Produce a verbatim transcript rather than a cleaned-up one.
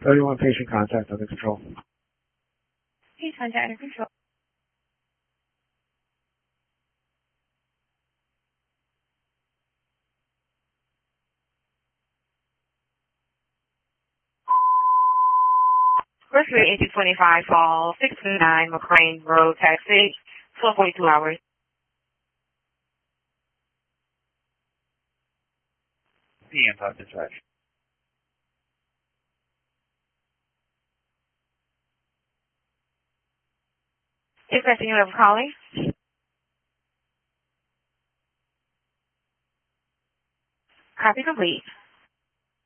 thirty-one patient contact under control. Patient contact under control. Firstly, eighteen twenty-five Fall, six two nine McCrane Road, taxi, twelve forty-two hours. P M five dispatch. Dispatching you ever calling? Copy complete.